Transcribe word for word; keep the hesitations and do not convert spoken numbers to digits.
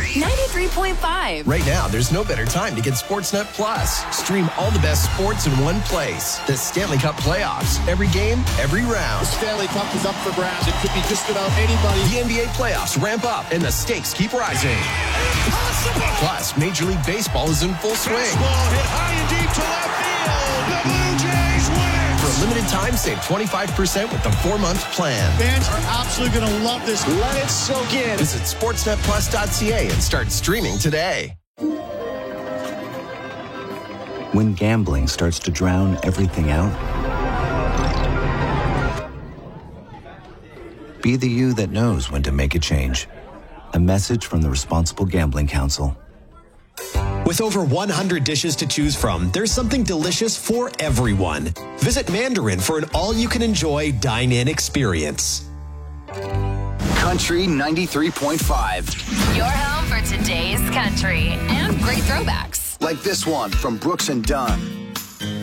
ninety-three point five. Right now, there's no better time to get Sportsnet Plus. Stream all the best sports in one place. The Stanley Cup playoffs. Every game, every round. The Stanley Cup is up for grabs. It could be just about anybody. The N B A playoffs ramp up and the stakes keep rising. Impossible! Plus, Major League Baseball is in full swing. Baseball hit high and deep to left field. The Blue Jays win it! For a limited time, save twenty-five percent with the four-month plan. Fans are absolutely going to love this. Let it soak in. Visit sportsnet plus dot c a and start streaming today. When gambling starts to drown everything out, be the you that knows when to make a change. A message from the Responsible Gambling Council. With over one hundred dishes to choose from, there's something delicious for everyone. Visit Mandarin for an all-you-can-enjoy dine-in experience. Country ninety-three point five. Your home for today's country and great throwbacks. Like this one from Brooks and Dunn.